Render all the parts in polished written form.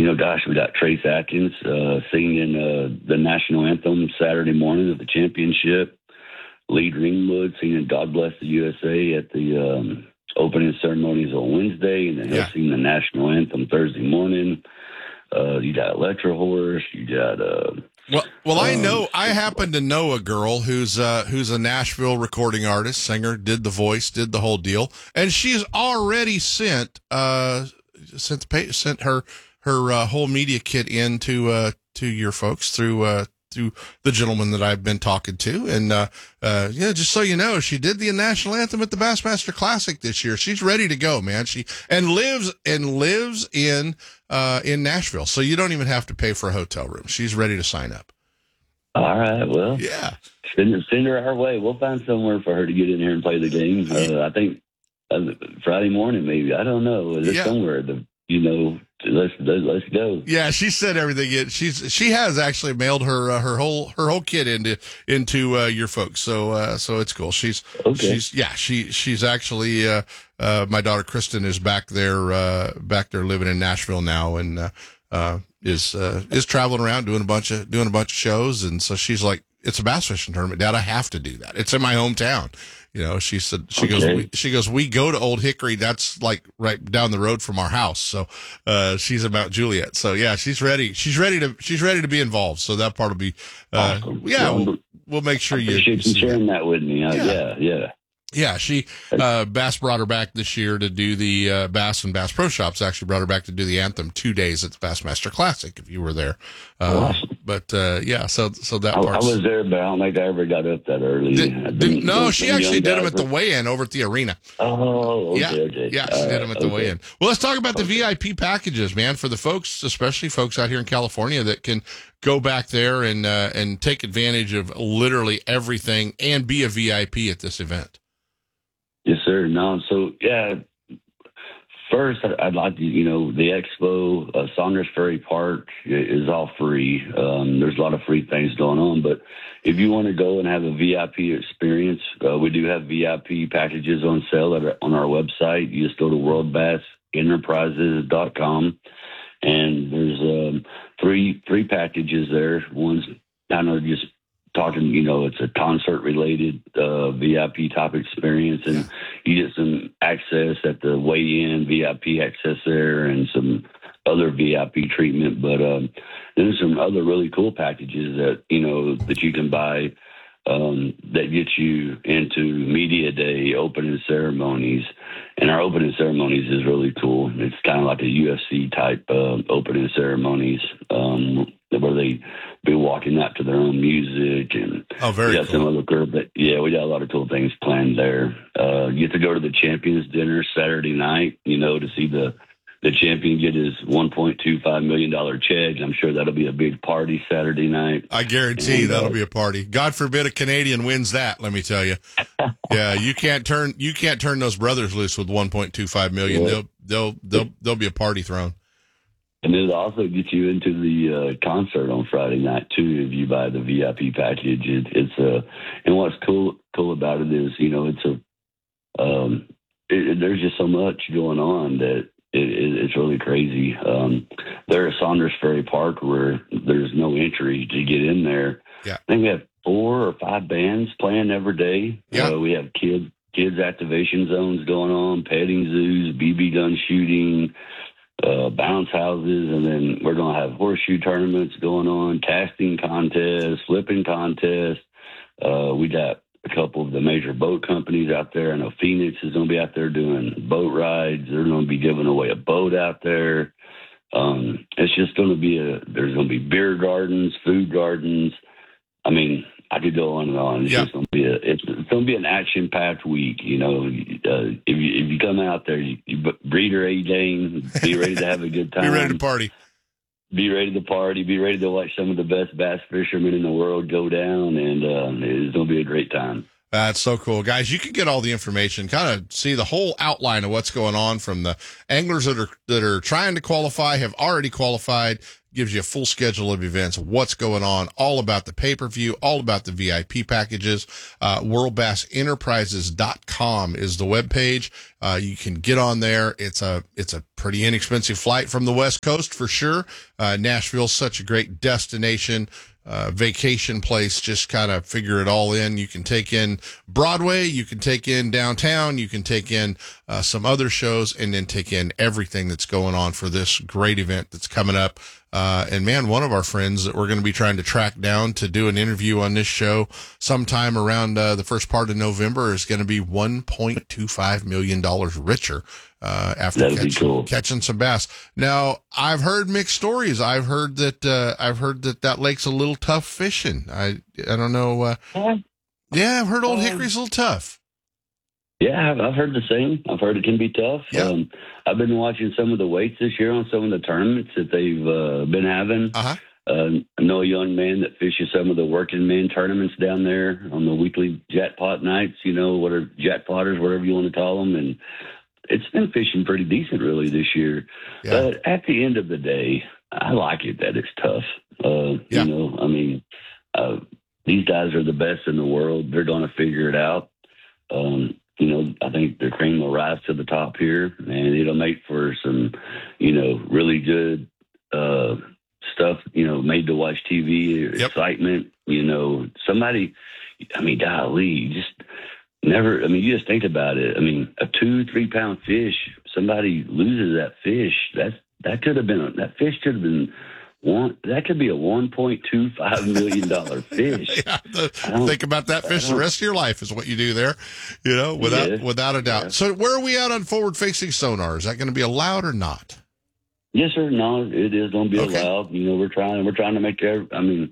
gosh, we got Trace Atkins singing the national anthem Saturday morning of the championship. Lee Greenwood singing "God Bless the USA" at the opening ceremonies on Wednesday, and then he'll sing the national anthem Thursday morning. You got Electro Horse. You got I happen to know a girl who's a Nashville recording artist, singer, did the voice, did the whole deal, and she's already sent her whole media kit in to your folks through the gentleman that I've been talking to. And, just so you know, she did the national anthem at the Bassmaster Classic this year. She's ready to go, man. She lives in Nashville. So you don't even have to pay for a hotel room. She's ready to sign up. All right. Well, send her our way. We'll find somewhere for her to get in here and play the game. I think Friday morning, maybe. I don't know. Somewhere let's go. Yeah, she said everything. She has actually mailed her whole kit into your folks. So it's cool. She's actually my daughter Kristen is back there living in Nashville now, and is traveling around doing a bunch of shows. And so she's like, it's a bass fishing tournament, Dad. I have to do that. It's in my hometown. She said, she goes, we go to Old Hickory. That's like right down the road from our house. So, she's in Mount Juliet. So yeah, she's ready. She's ready to be involved. So that part will be, awesome. We'll make sure you sharing that with me. Yeah, she Bass brought her back this year to do the Bass and Bass Pro Shops. Actually, brought her back to do the anthem 2 days at the Bassmaster Classic. If you were there, awesome. But so that I was there, but I don't think I ever got up that early. She actually did them at the weigh-in over at the arena. Oh, okay. Yeah, she did them at the weigh-in. Well, let's talk about the VIP packages, man, for the folks, especially folks out here in California that can go back there and take advantage of literally everything and be a VIP at this event. Yes, sir. No, so first I'd like to, the expo, Saunders Ferry Park is all free. There's a lot of free things going on, but if you want to go and have a VIP experience, we do have VIP packages on sale on our website. You just go to worldbassenterprises.com, and there's three packages there. One's kind of just talking, it's a concert-related VIP type experience, and you get some access at the weigh-in, VIP access there, and some other VIP treatment. But there's some other really cool packages that that you can buy that get you into media day, opening ceremonies, and our opening ceremonies is really cool. It's kind of like a UFC type opening ceremonies where they be walking out to their own music, and very cool. Some other cool, but we got a lot of cool things planned there. You get to go to the Champions Dinner Saturday night, to see the champion get his $1.25 million check. I'm sure that'll be a big party Saturday night. I guarantee that'll be a party. God forbid a Canadian wins that. Let me tell you. Yeah, you can't turn those brothers loose with $1.25 million. Yeah. There'll be a party thrown. And it'll also get you into the concert on Friday night too if you buy the VIP package. And what's cool about it is there's just so much going on that it's really crazy. There at Saunders Ferry Park where there's no entry to get in there. Yeah. I think we have 4 or 5 bands playing every day. Yeah. We have kids activation zones going on, petting zoos, BB gun shooting, bounce houses, and then we're going to have horseshoe tournaments going on, casting contests, flipping contests. We got a couple of the major boat companies out there. I know Phoenix is going to be out there doing boat rides. They're going to be giving away a boat out there. It's just going to be there's going to be beer gardens, food gardens. I mean, I could go on and on. It's just going to be it's going to be an action-packed week. If you come out there, you breed your A game, be ready to have a good time. Be ready to party. Be ready to party. Be ready to watch some of the best bass fishermen in the world go down, and it's going to be a great time. That's so cool, guys. You can get all the information, kind of see the whole outline of what's going on from the anglers that are trying to qualify, have already qualified. Gives you a full schedule of events, what's going on, all about the pay-per-view, all about the VIP packages. WorldBassEnterprises.com is the webpage. You can get on there. It's a pretty inexpensive flight from the West Coast for sure. Nashville's such a great destination. Vacation place, just kind of figure it all in. You can take in Broadway, you can take in downtown, you can take in some other shows, and then take in everything that's going on for this great event that's coming up. And man, one of our friends that we're going to be trying to track down to do an interview on this show sometime around the first part of November is going to be $1.25 million richer after catching some bass. Now, I've heard mixed stories. I've heard that lake's a little tough fishing. I don't know. I've heard Old Hickory's a little tough. Yeah, I've heard the same. I've heard it can be tough. Yeah. I've been watching some of the weights this year on some of the tournaments that they've been having. Uh-huh. I know a young man that fishes some of the working men tournaments down there on the weekly jackpot nights, whatever, jackpotters, whatever you want to call them. And it's been fishing pretty decent really this year. Yeah. But at the end of the day, I like it that it's tough. These guys are the best in the world. They're going to figure it out. I think the cream will rise to the top here, and it'll make for some, really good stuff, made to watch TV, excitement, golly, you just never, you just think about it. A 2-3 pound fish, somebody loses that fish. That fish could have been that could be a $1.25 million fish. Think about that fish the rest of your life is what you do there, without a doubt. Yeah. So where are we at on forward-facing sonar? Is that going to be allowed or not? Yes, sir. No, it is going to be allowed. We're trying to make we're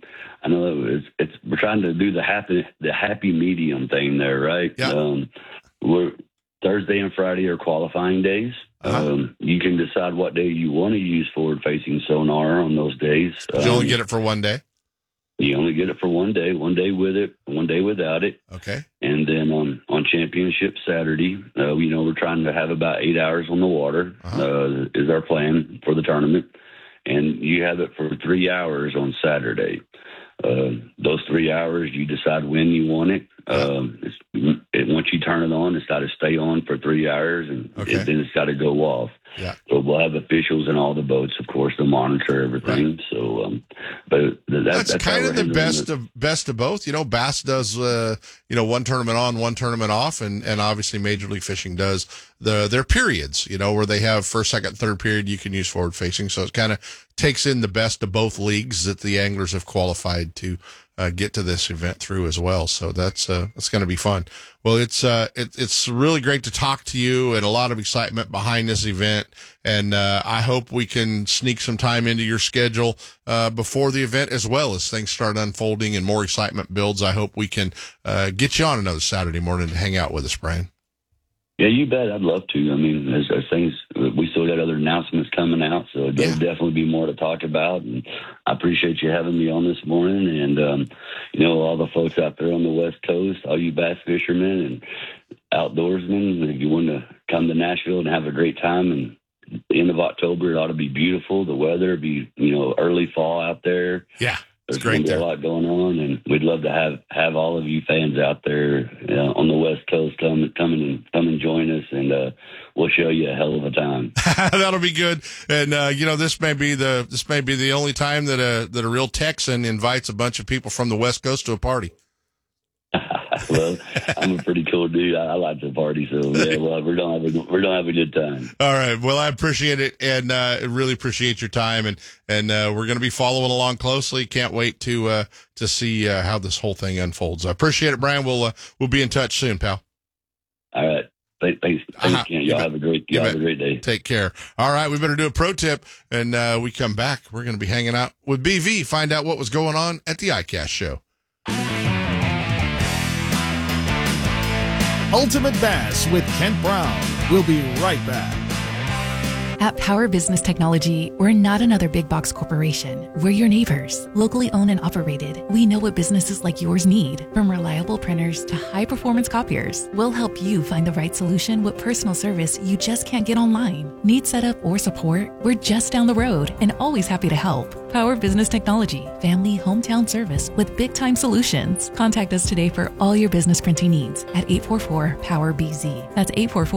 trying to do the happy medium thing there, right? Yeah. We're Thursday and Friday are qualifying days. Uh-huh. You can decide what day you want to use forward-facing sonar on those days. You only get it for one day? You only get it for one day with it, one day without it. Okay. And then on Championship Saturday, we're trying to have about 8 hours on the water, is our plan for the tournament. And you have it for 3 hours on Saturday. Those 3 hours, you decide when you want it. Once you turn it on, it's got to stay on for 3 hours, and then it's got to go off. Yeah. So we'll have officials in all the boats, of course, to monitor everything. Right. So, but that's kind of the best of both. Bass does, one tournament on, one tournament off, and obviously Major League Fishing does their periods, where they have first, second, third period you can use forward facing. So it kind of takes in the best of both leagues that the anglers have qualified to get to this event through as well. So that's going to be fun. Well, it's really great to talk to you, and a lot of excitement behind this event. And I hope we can sneak some time into your schedule before the event, as well as things start unfolding and more excitement builds. I hope we can get you on another Saturday morning to hang out with us, Brian. Yeah, you bet. I'd love to. As things, we still got other announcements coming out, so there'll definitely be more to talk about. And I appreciate you having me on this morning. And, all the folks out there on the West Coast, all you bass fishermen and outdoorsmen, if you want to come to Nashville and have a great time, and the end of October, it ought to be beautiful. The weather be, early fall out there. Yeah. There's going to be a lot going on, and we'd love to have all of you fans out there on the West Coast come and join us, and we'll show you a hell of a time. That'll be good. And this may be the only time that a real Texan invites a bunch of people from the West Coast to a party. Well, I'm a pretty cool dude. I like to party, so yeah. Well, we're gonna have a good time. All right. Well, I appreciate it, and really appreciate your time, and we're gonna be following along closely. Can't wait to see how this whole thing unfolds. I appreciate it, Brian. We'll be in touch soon, pal. All right. Thanks, Ken. Y'all have a great day. Take care. All right, we better do a pro tip, and we come back. We're gonna be hanging out with BV, find out what was going on at the ICAST show. Ultimate Bass with Kent Brown. We'll be right back. At Power Business Technology, we're not another big box corporation. We're your neighbors, locally owned and operated. We know what businesses like yours need, from reliable printers to high-performance copiers. We'll help you find the right solution with personal service you just can't get online. Need setup or support? We're just down the road and always happy to help. Power Business Technology, family hometown service with big-time solutions. Contact us today for all your business printing needs at 844-POWER-BZ. That's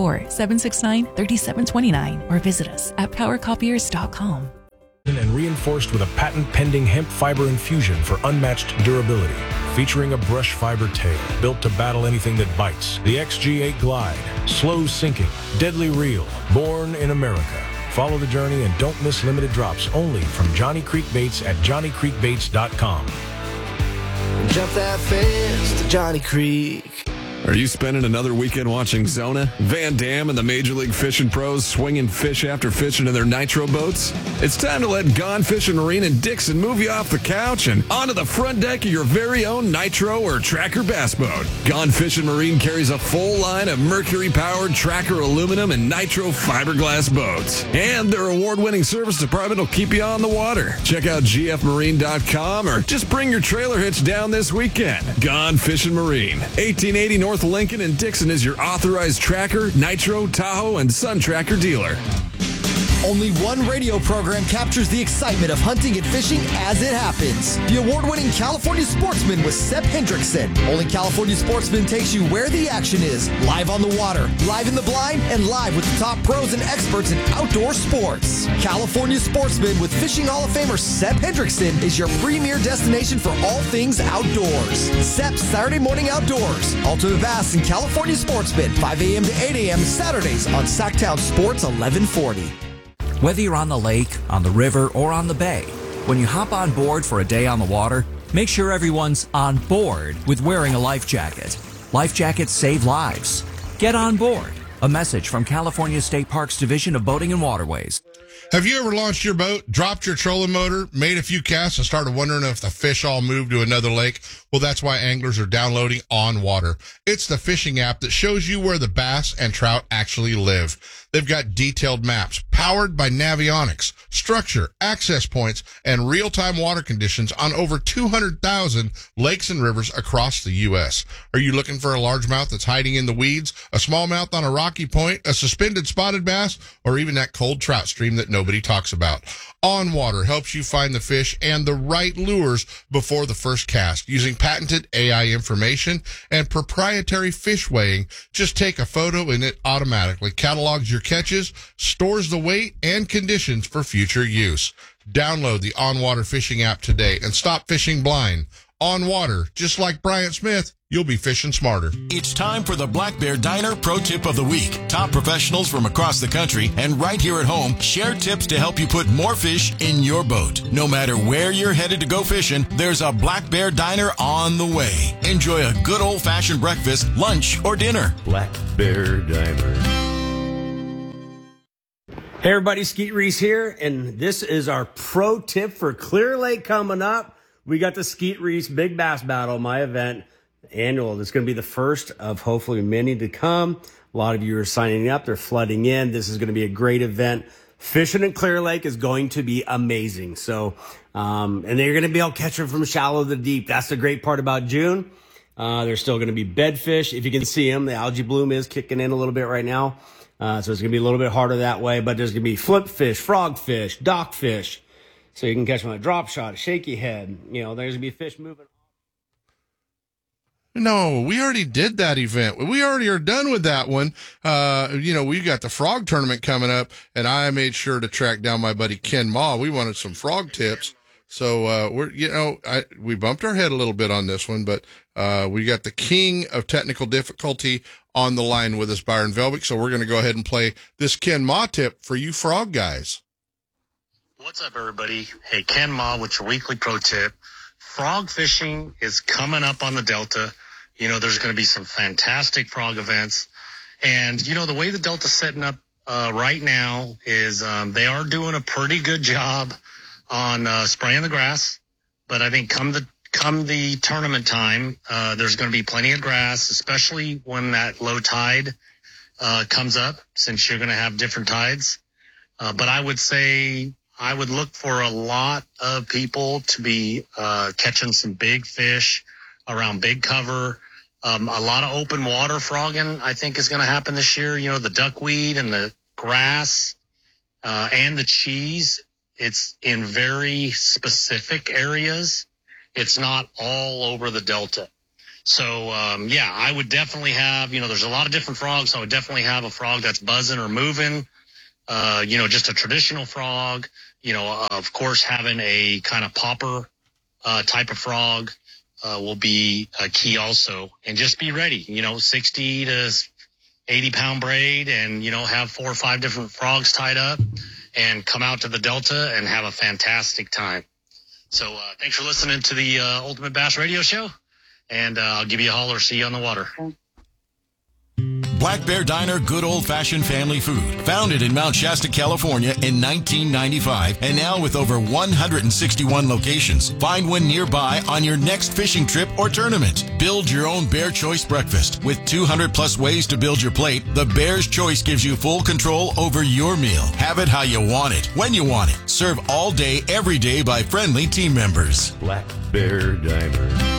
844-769-3729, or visit us at powercopiers.com. And reinforced with a patent-pending hemp fiber infusion for unmatched durability. Featuring a brush fiber tail built to battle anything that bites. The XG8 Glide, slow sinking, deadly real, born in America. Follow the journey and don't miss limited drops only from Johnny Creek Baits at johnnycreekbaits.com. Jump that fence to Johnny Creek. Are you spending another weekend watching Zona, Van Dam, and the Major League Fishing pros swinging fish after fishing in their nitro boats? It's time to let Gone Fishing Marine and Dixon move you off the couch and onto the front deck of your very own nitro or tracker bass boat. Gone Fishing Marine carries a full line of Mercury-powered tracker aluminum and nitro fiberglass boats. And their award-winning service department will keep you on the water. Check out gfmarine.com or just bring your trailer hitch down this weekend. Gone Fishing Marine, 1880 North Lincoln, and Dixon is your authorized tracker, nitro, Tahoe, and Sun Tracker dealer. Only one radio program captures the excitement of hunting and fishing as it happens. The award-winning California Sportsman with Sep Hendrickson. Only California Sportsman takes you where the action is. Live on the water, live in the blind, and live with the top pros and experts in outdoor sports. California Sportsman with Fishing Hall of Famer Sep Hendrickson is your premier destination for all things outdoors. Sep's Saturday Morning Outdoors. Ultimate Bass and California Sportsman, 5 a.m. to 8 a.m. Saturdays on Sacktown Sports 1140. Whether you're on the lake, on the river, or on the bay, when you hop on board for a day on the water, make sure everyone's on board with wearing a life jacket. Life jackets save lives. Get on board. A message from California State Parks Division of Boating and Waterways. Have you ever launched your boat, dropped your trolling motor, made a few casts, and started wondering if the fish all moved to another lake? Well, that's why anglers are downloading On Water. It's the fishing app that shows you where the bass and trout actually live. They've got detailed maps powered by Navionics, structure, access points, and real-time water conditions on over 200,000 lakes and rivers across the U.S. Are you looking for a largemouth that's hiding in the weeds, a smallmouth on a rocky point, a suspended spotted bass, or even that cold trout stream that nobody talks about? On Water helps you find the fish and the right lures before the first cast using patented AI information and proprietary fish weighing. Just take a photo and it automatically catalogs your catches, stores the weight and conditions for future use. Download the On Water fishing app today and stop fishing blind. On Water, just like Bryant Smith, you'll be fishing smarter. It's time for the Black Bear Diner Pro Tip of the Week. Top professionals from across the country and right here at home share tips to help you put more fish in your boat. No matter where you're headed to go fishing, there's a Black Bear Diner on the way. Enjoy a good old-fashioned breakfast, lunch, or dinner. Black Bear Diner. Hey everybody, Skeet Reese here, and this is our pro tip for Clear Lake coming up. We got the Skeet Reese Big Bass Battle, my event, annual. It's going to be the first of hopefully many to come. A lot of you are signing up. They're flooding in. This is going to be a great event. Fishing in Clear Lake is going to be amazing. So, and they're going to be able to catch them from shallow to deep. That's the great part about June. There's still going to be bedfish. If you can see them, the algae bloom is kicking in a little bit right now. So it's going to be a little bit harder that way, but there's going to be flip fish, frog fish, dock fish. So you can catch them on a drop shot, a shaky head. You know, there's going to be fish moving. No, we already did that event. We already are done with that one. We got the frog tournament coming up, and I made sure to track down my buddy Ken Ma. We wanted some frog tips. So, we bumped our head a little bit on this one, but, we got the king of technical difficulty on the line with us, Byron Velvick. So we're going to go ahead and play this Ken Ma tip for you frog guys. What's up, everybody? Hey, Ken Ma with your weekly pro tip. Frog fishing is coming up on the Delta. You know, there's going to be some fantastic frog events. And, you know, the way the Delta's setting up right now is they are doing a pretty good job on spraying the grass. But I think come the tournament time, there's going to be plenty of grass, especially when that low tide comes up, since you're going to have different tides. But I would say I would look for a lot of people to be catching some big fish around big cover. A lot of open water frogging, I think, is going to happen this year. You know, the duckweed and the grass and the cheese. It's in very specific areas. It's not all over the Delta. So, I would definitely have, there's a lot of different frogs. So I would definitely have a frog that's buzzing or moving, just a traditional frog, of course, having a kind of popper type of frog will be a key also. And just be ready, 60 to 80 pound braid and, have 4 or 5 different frogs tied up and come out to the Delta and have a fantastic time. So, thanks for listening to the Ultimate Bass Radio Show. And I'll give you a holler. See you on the water. Black Bear Diner Good Old Fashioned Family Food. Founded in Mount Shasta, California in 1995 and now with over 161 locations. Find one nearby on your next fishing trip or tournament. Build your own Bear Choice breakfast. With 200 plus ways to build your plate, the Bear's Choice gives you full control over your meal. Have it how you want it, when you want it. Serve all day, every day by friendly team members. Black Bear Diner.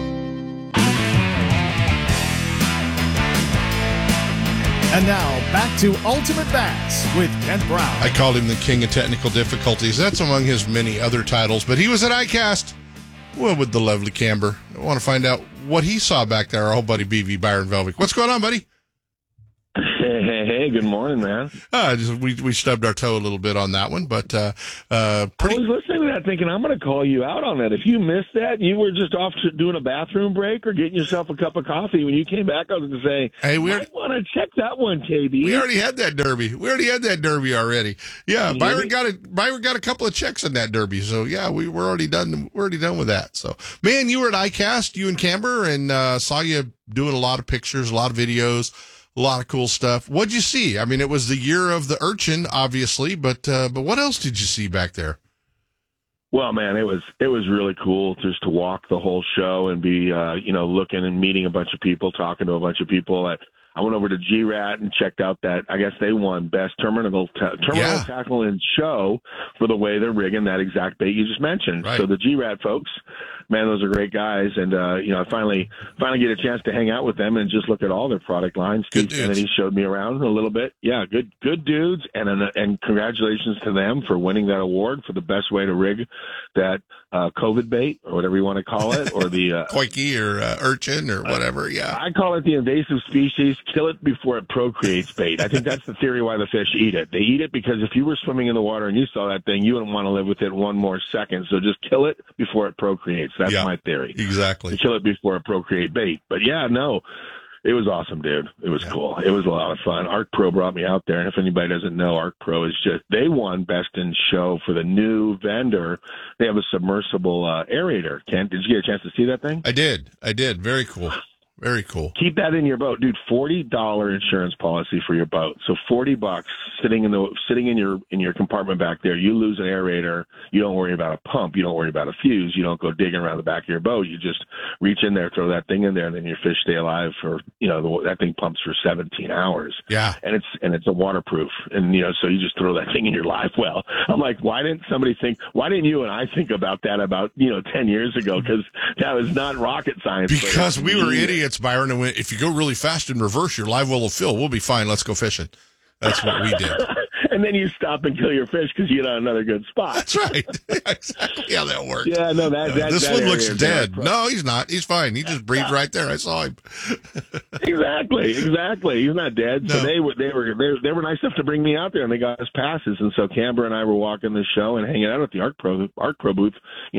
And now, back to Ultimate Bass with Kent Brown. I called him the king of technical difficulties. That's among his many other titles, but he was at ICAST. Well, with the lovely Camber. I want to find out what he saw back there, our old buddy BV Byron Velvick. What's going on, buddy? Hey, good morning, man. We stubbed our toe a little bit on that one, but I was listening to that thinking, I'm going to call you out on that. If you missed that, you were just off doing a bathroom break or getting yourself a cup of coffee. When you came back, I was going to say, hey, we want to check that one, KB. We already had that derby. already. Yeah, Byron got a couple of checks in that derby. So, yeah, we're already done. We're already done with that. So, man, you were at ICAST, you and Camber, and saw you doing a lot of pictures, a lot of videos. A lot of cool stuff. What'd you see? I mean, it was the year of the urchin, obviously, but what else did you see back there? Well, man, it was really cool just to walk the whole show and be, looking and meeting a bunch of people, talking to a bunch of people. I went over to GRAT and checked out that, I guess they won Best Terminal Tackle and Show for the way they're rigging that exact bait you just mentioned. Right. So the GRAT folks, man, those are great guys. And, I finally get a chance to hang out with them and just look at all their product lines. Steve Kennedy showed me around a little bit. Yeah, good dudes. And congratulations to them for winning that award for the best way to rig that COVID bait or whatever you want to call it, or the koiki or urchin or whatever. Yeah, I call it the invasive species. Kill it before it procreates bait. I think that's the theory why the fish eat it. They eat it because if you were swimming in the water and you saw that thing, you wouldn't want to live with it one more second. So just kill it before it procreates. That's my theory. Exactly. To kill it before it procreate bait. But yeah, no. It was awesome, dude. It was cool. It was a lot of fun. Arc Pro brought me out there, and if anybody doesn't know, Arc Pro is they won Best in Show for the new vendor. They have a submersible aerator. Ken, did you get a chance to see that thing? I did. Very cool. Very cool. Keep that in your boat, dude. $40 insurance policy for your boat. So $40 sitting in your compartment back there. You lose an aerator. You don't worry about a pump. You don't worry about a fuse. You don't go digging around the back of your boat. You just reach in there, throw that thing in there, and then your fish stay alive for that thing pumps for 17 hours. Yeah. And it's a waterproof, and so you just throw that thing in your live well. I'm like, why didn't you and I think about that about 10 years ago? Because that was not rocket science. Because we were idiots. Byron, and if you go really fast in reverse, your live well will fill. We'll be fine. Let's go fishing. That's what we did. And then you stop and kill your fish because you get on another good spot. That's right. Exactly how that works. Yeah, no, this one looks dead. No, he's not. He's fine. He just breathed right there. I saw him. Exactly. He's not dead. No. So they were nice enough to bring me out there, and they got us passes. And so Camber and I were walking the show and hanging out at the Arc Pro booth,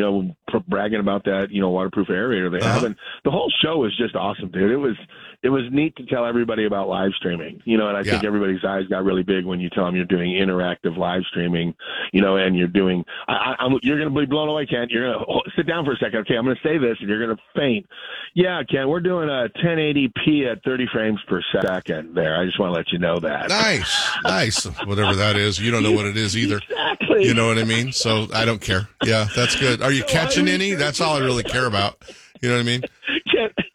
bragging about that, waterproof aerator they have. And the whole show was just awesome, dude. It was neat to tell everybody about live streaming, and I think everybody's eyes got really big when you tell them you're doing interactive live streaming, and you're doing, you're going to be blown away, Kent. You're going to sit down for a second. Okay, I'm going to say this and you're going to faint. Yeah, Kent, we're doing a 1080p at 30 frames per second there. I just want to let you know that. Nice. Whatever that is. You don't know what it is either. Exactly. You know what I mean? So I don't care. Yeah, that's good. Are you catching any? That's all I really care about. You know what I mean? Kent, I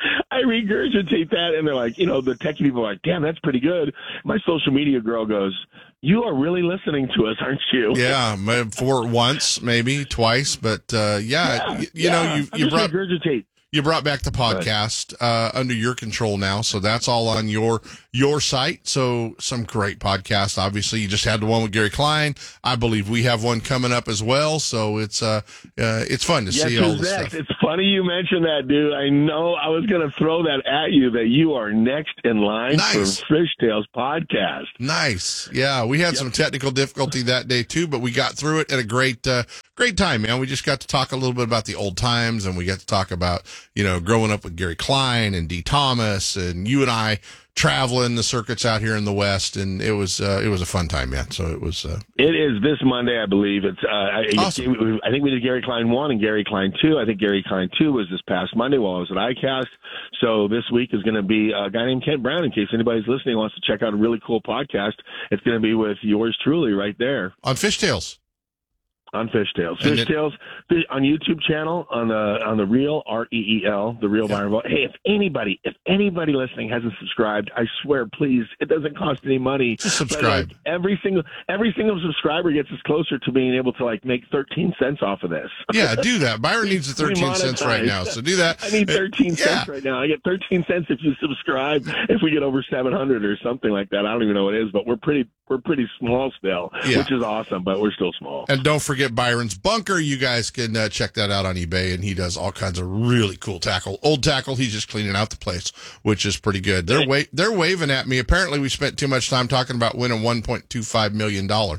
I regurgitate that, and they're like, the techie people are like, damn, that's pretty good. My social media girl goes, you are really listening to us, aren't you? Yeah, for once, maybe twice, but you regurgitate. You brought back the podcast under your control now, so that's all on your site. So some great podcasts. Obviously, you just had the one with Gary Klein. I believe we have one coming up as well. So it's fun to see all the stuff. It's funny you mentioned that, dude. I know I was going to throw that at you that you are next in line for Fishtails podcast. Nice. Yeah, we had some technical difficulty that day too, but we got through it at a great time, man. We just got to talk a little bit about the old times, and we got to talk about growing up with Gary Klein and D. Thomas, and you and I traveling the circuits out here in the West, and it was a fun time, man. So it was. It is this Monday, I believe. It's awesome. I think we did Gary Klein 1 and Gary Klein 2. I think Gary Klein 2 was this past Monday while I was at ICAST. So this week is going to be a guy named Kent Brown. In case anybody's listening wants to check out a really cool podcast, it's going to be with yours truly right there on Fishtails. On Fishtails. Fishtails on YouTube channel on the Real REEL, the Real Byron Vault. Hey, if anybody listening hasn't subscribed, I swear, please, it doesn't cost any money. Just subscribe. But, every single subscriber gets us closer to being able to make 13 cents off of this. Yeah, do that. Byron needs the 13 cents right now, so do that. I need 13 cents right now. I get 13 cents if you subscribe. If we get over 700 or something like that, I don't even know what it is, but we're pretty small still, which is awesome, but we're still small. And don't forget Byron's Bunker. You guys can check that out on eBay, and he does all kinds of really cool tackle. Old tackle, he's just cleaning out the place, which is pretty good. They're waving at me. Apparently, we spent too much time talking about winning $1.25 million. Oh,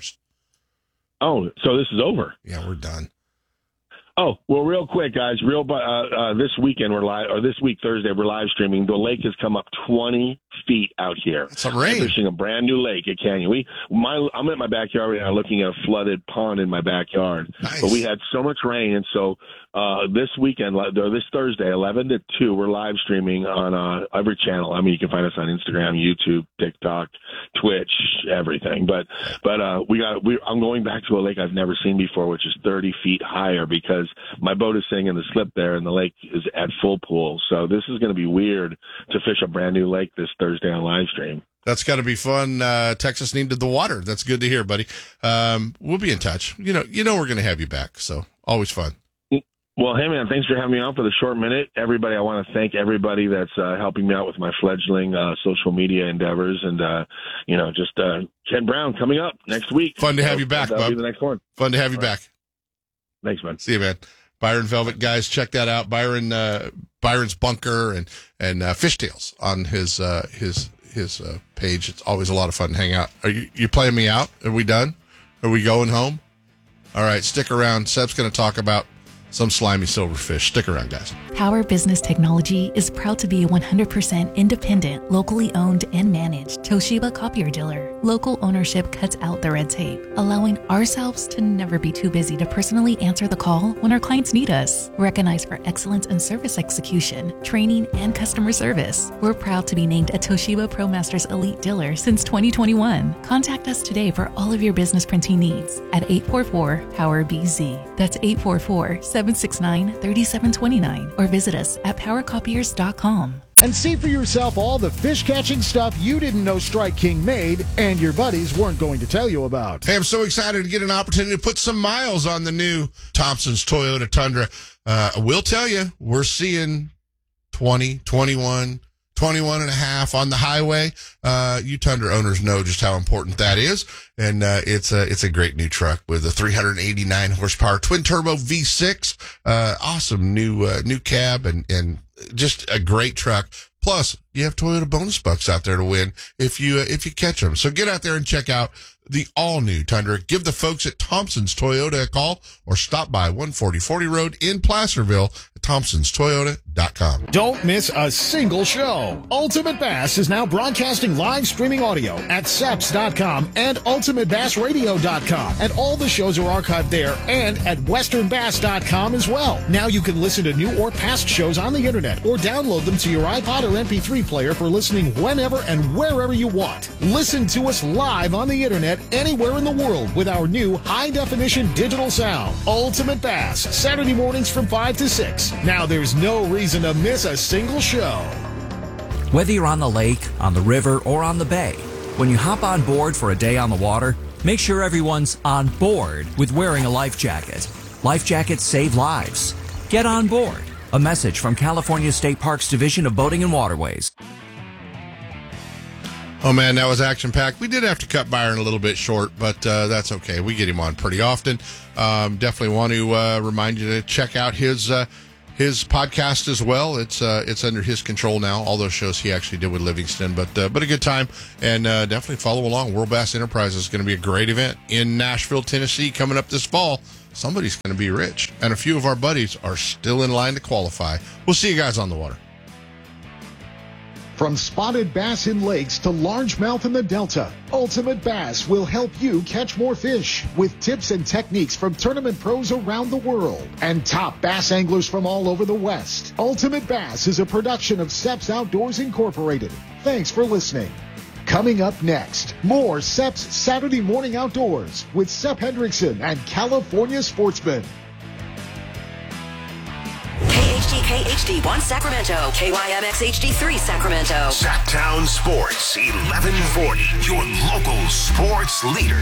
so this is over. Yeah, we're done. Oh, well, real quick, guys. This weekend we're live, or this week Thursday we're live streaming. The lake has come up 20 feet out here. It's a rain. We're fishing a brand new lake at Canyon. I'm in my backyard right now, looking at a flooded pond in my backyard. Nice. But we had so much rain, and so this weekend, or this Thursday, 11 to 2, we're live streaming on every channel. I mean, you can find us on Instagram, YouTube, TikTok, Twitch, everything. But I'm going back to a lake I've never seen before, which is 30 feet higher, because my boat is sitting in the slip there, and the lake is at full pool. So this is going to be weird to fish a brand new lake this Thursday on live stream. That's got to be fun. Texas needed the water. That's good to hear, buddy. We'll be in touch. We're going to have you back. So always fun. Well, hey, man, thanks for having me on for the short minute. Everybody, I want to thank everybody that's helping me out with my fledgling social media endeavors. And, Ken Brown coming up next week. Fun to have you back, that'll bub. be the next one. Fun to have you back. Thanks, man. See you, man. Byron Velvet, guys, check that out. Byron's Bunker and Fishtails on his page. It's always a lot of fun to hang out. Are you playing me out? Are we done? Are we going home? All right, stick around. Seb's going to talk about some slimy silverfish. Stick around, guys. Power Business Technology is proud to be a 100% independent, locally owned and managed Toshiba copier dealer. Local ownership cuts out the red tape, allowing ourselves to never be too busy to personally answer the call when our clients need us. Recognized for excellence in service execution, training, and customer service, we're proud to be named a Toshiba ProMasters Elite Dealer since 2021. Contact us today for all of your business printing needs at 844-POWER-BZ. That's 844-769-3729. Or visit us at powercopiers.com. And see for yourself all the fish-catching stuff you didn't know Strike King made and your buddies weren't going to tell you about. Hey, I'm so excited to get an opportunity to put some miles on the new Thompson's Toyota Tundra. I will tell you, we're seeing 20, 21 and a half on the highway. You Tundra owners know just how important that is. And it's a great new truck with a 389 horsepower twin turbo V6. Awesome new cab and just a great truck. Plus, you have Toyota bonus bucks out there to win if you catch them. So get out there and check out the all-new Tundra. Give the folks at Thompson's Toyota a call or stop by 14040 Road in Placerville at thompsonstoyota.com. Don't miss a single show. Ultimate Bass is now broadcasting live streaming audio at seps.com and ultimatebassradio.com. And all the shows are archived there and at westernbass.com as well. Now you can listen to new or past shows on the internet or download them to your iPod or MP3 player for listening whenever and wherever you want. Listen to us live on the internet anywhere in the world with our new high-definition digital sound. Ultimate Bass, Saturday mornings from 5 to 6. Now there's no reason to miss a single show. Whether you're on the lake, on the river, or on the bay, when you hop on board for a day on the water, make sure everyone's on board with wearing a life jacket. Life jackets save lives. Get on board. A message from California State Parks Division of Boating and Waterways. Oh, man, that was action-packed. We did have to cut Byron a little bit short, but that's okay. We get him on pretty often. Definitely want to remind you to check out his podcast as well. It's under his control now. All those shows he actually did with Livingston, but a good time. And definitely follow along. World Bass Enterprises is going to be a great event in Nashville, Tennessee, coming up this fall. Somebody's going to be rich, and a few of our buddies are still in line to qualify. We'll see you guys on the water. From spotted bass in lakes to largemouth in the Delta, Ultimate Bass will help you catch more fish with tips and techniques from tournament pros around the world and top bass anglers from all over the West. Ultimate Bass is a production of Seps Outdoors Incorporated. Thanks for listening. Coming up next, more Seps Saturday Morning Outdoors with Sep Hendrickson and California Sportsman. KHD1 Sacramento, KYMX HD3 Sacramento. Sacktown Sports 1140, your local sports leader.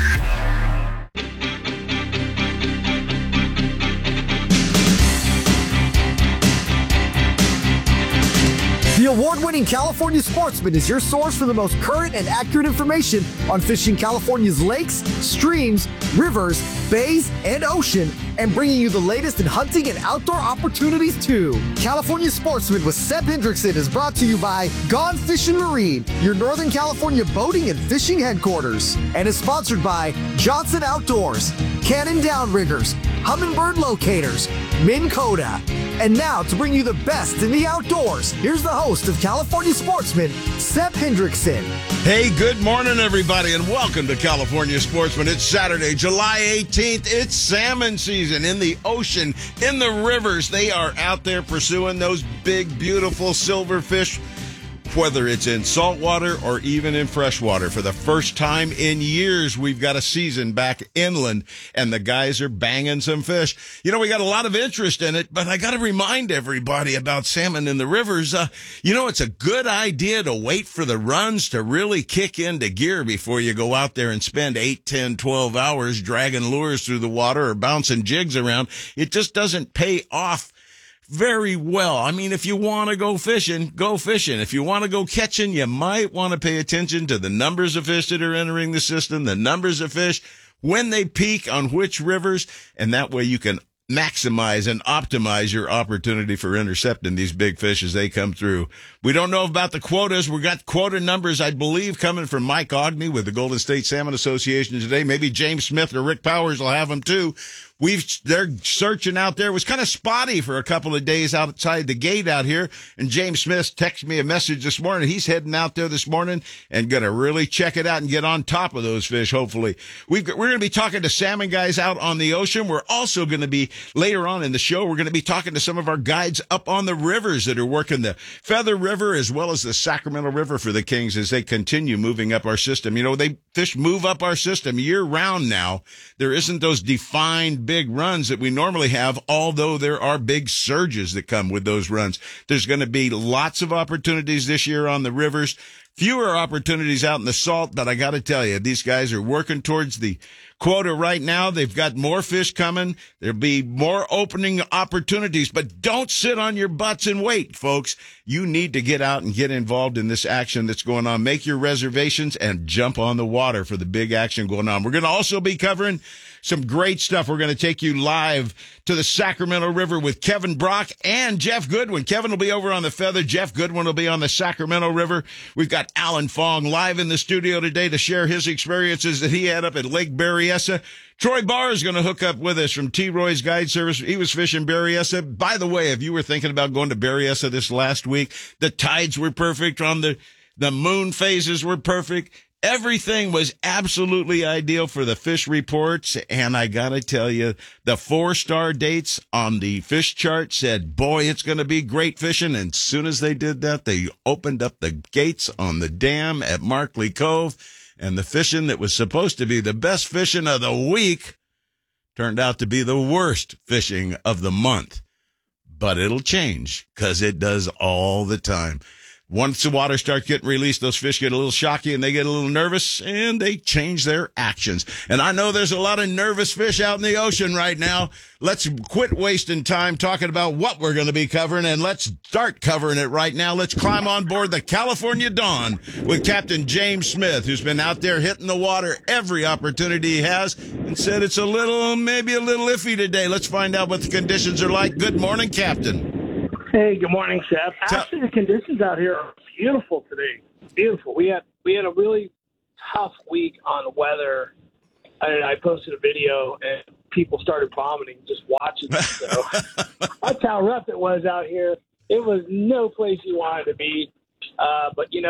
The award-winning California Sportsman is your source for the most current and accurate information on fishing California's lakes, streams, rivers, bays, and ocean, and bringing you the latest in hunting and outdoor opportunities too. California Sportsman with Sep Hendrickson is brought to you by Gone Fishing Marine, your Northern California boating and fishing headquarters, and is sponsored by Johnson Outdoors, Cannon Downriggers, Humminbird Locators, Minn Kota. And now, to bring you the best in the outdoors, here's the host of California Sportsman, Sep Hendrickson. Hey, good morning, everybody, and welcome to California Sportsman. It's Saturday, July 18th. It's salmon season in the ocean, in the rivers. They are out there pursuing those big, beautiful silverfish, whether it's in saltwater or even in freshwater. For the first time in years, we've got a season back inland, and the guys are banging some fish. You know, we got a lot of interest in it, but I got to remind everybody about salmon in the rivers. It's a good idea to wait for the runs to really kick into gear before you go out there and spend 8, 10, 12 hours dragging lures through the water or bouncing jigs around. It just doesn't pay off very well. I mean, if you want to go fishing, go fishing. If you want to go catching, you might want to pay attention to the numbers of fish that are entering the system, the numbers of fish, when they peak on which rivers, and that way you can maximize and optimize your opportunity for intercepting these big fish as they come through. We don't know about the quotas. We got quota numbers, I believe, coming from Mike Ogney with the Golden State Salmon Association today. Maybe James Smith or Rick Powers will have them too. They're searching out there. It was kind of spotty for a couple of days outside the gate out here. And James Smith texted me a message this morning. He's heading out there this morning and going to really check it out and get on top of those fish, hopefully. We're going to be talking to salmon guys out on the ocean. We're also going to be, later on in the show, we're going to be talking to some of our guides up on the rivers that are working the Feather River as well as the Sacramento River for the Kings as they continue moving up our system. You know, fish move up our system year round now. There isn't those defined big runs that we normally have, although there are big surges that come with those runs. There's going to be lots of opportunities this year on the rivers, fewer opportunities out in the salt, but I got to tell you, these guys are working towards the quota right now. They've got more fish coming. There'll be more opening opportunities, but don't sit on your butts and wait, folks. You need to get out and get involved in this action that's going on. Make your reservations and jump on the water for the big action going on. We're going to also be covering some great stuff. We're going to take you live to the Sacramento River with Kevin Brock and Jeff Goodwin. Kevin will be over on the Feather. Jeff Goodwin will be on the Sacramento River. We've got Alan Fong live in the studio today to share his experiences that he had up at Lake Berryessa. Troy Barr is going to hook up with us from T. Roy's Guide Service. He was fishing Berryessa. By the way, if you were thinking about going to Berryessa this last week, the tides were perfect on the moon phases were perfect. Everything was absolutely ideal for the fish reports, and I gotta tell you, the 4-star dates on the fish chart said, boy, it's gonna be great fishing, and as soon as they did that, they opened up the gates on the dam at Markley Cove, and the fishing that was supposed to be the best fishing of the week turned out to be the worst fishing of the month. But it'll change, because it does all the time. Once the water starts getting released, those fish get a little shocky and they get a little nervous and they change their actions. And I know there's a lot of nervous fish out in the ocean right now. Let's quit wasting time talking about what we're going to be covering and let's start covering it right now. Let's climb on board the California Dawn with Captain James Smith, who's been out there hitting the water every opportunity he has and said it's maybe a little iffy today. Let's find out what the conditions are like. Good morning, Captain. Hey, good morning, Seth. Actually, the conditions out here are beautiful today. Beautiful. We had a really tough week on weather. I posted a video, and people started vomiting just watching it. So that's how rough it was out here. It was no place you wanted to be. But, we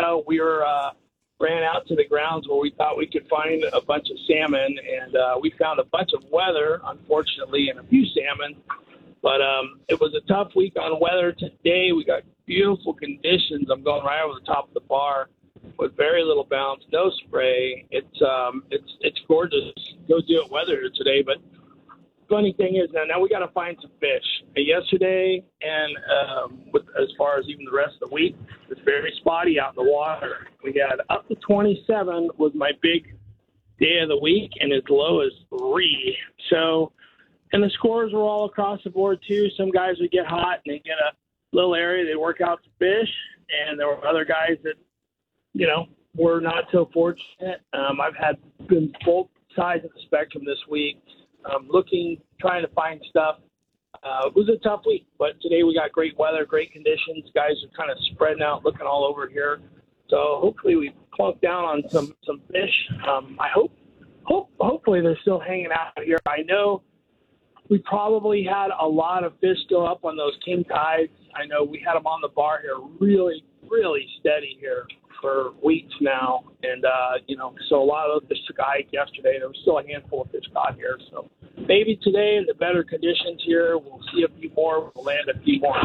ran out to the grounds where we thought we could find a bunch of salmon, and we found a bunch of weather, unfortunately, and a few salmon. But it was a tough week on weather today. We got beautiful conditions. I'm going right over the top of the bar with very little bounce, no spray. It's gorgeous. Go do it weather today. But funny thing is now we got to find some fish. Yesterday and as far as even the rest of the week, it's very spotty out in the water. We had up to 27 was my big day of the week, and as low as 3. So. And the scores were all across the board, too. Some guys would get hot, and they get a little area. They work out some fish. And there were other guys that, were not so fortunate. I've been both sides of the spectrum this week, trying to find stuff. It was a tough week, but today we got great weather, great conditions. Guys are kind of spreading out, looking all over here. So hopefully we plunk down on some fish. I hopefully they're still hanging out here. I know we probably had a lot of fish still up on those king tides. I know we had them on the bar here really, really steady here for weeks now. And, so a lot of those fish took a hike yesterday. There was still a handful of fish caught here. So maybe today in the better conditions here, we'll see a few more. We'll land a few more.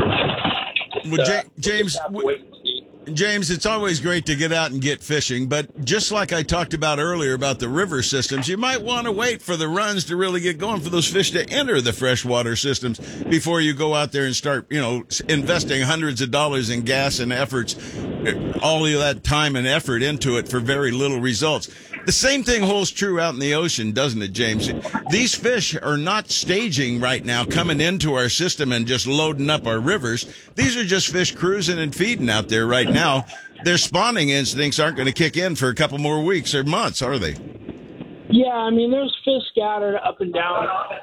James, it's always great to get out and get fishing, but just like I talked about earlier about the river systems, you might want to wait for the runs to really get going, for those fish to enter the freshwater systems before you go out there and start, investing hundreds of dollars in gas and efforts, all of that time and effort into it for very little results. The same thing holds true out in the ocean, doesn't it, James? These fish are not staging right now, coming into our system and just loading up our rivers. These are just fish cruising and feeding out there right now. Their spawning instincts aren't going to kick in for a couple more weeks or months, are they? Yeah, there's fish scattered up and down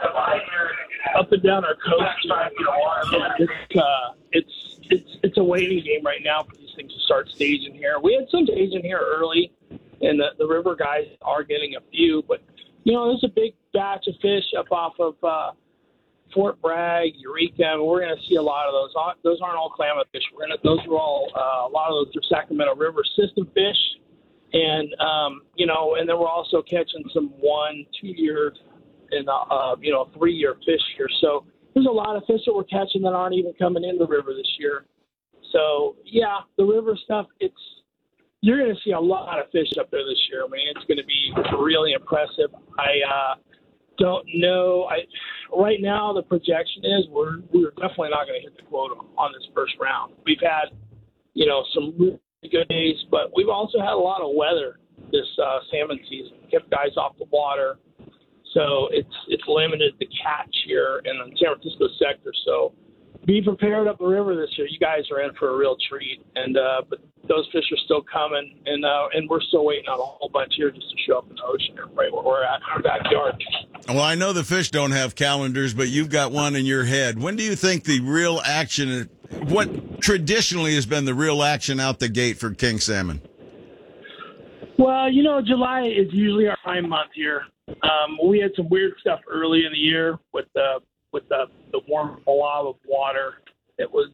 our coast. It's a waiting game right now for these things to start staging here. We had some staging here early. And the river guys are getting a few, but there's a big batch of fish up off of Fort Bragg, Eureka. And we're going to see a lot of those. Those aren't all Klamath fish. Those are all a lot of those are Sacramento River system fish, and and then we're also catching some 1-2 year and 3-year fish here. So there's a lot of fish that we're catching that aren't even coming in the river this year. So yeah, the river stuff, you're going to see a lot of fish up there this year. It's going to be really impressive. I don't know. Right now, the projection is we're definitely not going to hit the quota on this first round. We've had, some really good days, but we've also had a lot of weather this salmon season. Kept guys off the water, so it's limited the catch here in the San Francisco sector. So be prepared up the river this year. You guys are in for a real treat, and but those fish are still coming, and we're still waiting on a whole bunch here just to show up in the ocean right where we're at in our backyard. Well, I know the fish don't have calendars, but you've got one in your head. When do you think the real action, what traditionally has been the real action out the gate for king salmon? Well, July is usually our prime month here. We had some weird stuff early in the year with the warm blob of water. It was